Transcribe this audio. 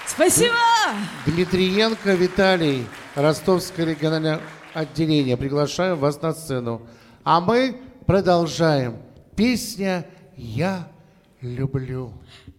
Спасибо! Дмитриенко Виталий, Ростовское региональное отделение. Приглашаю вас на сцену. А мы продолжаем. Песня «Я люблю».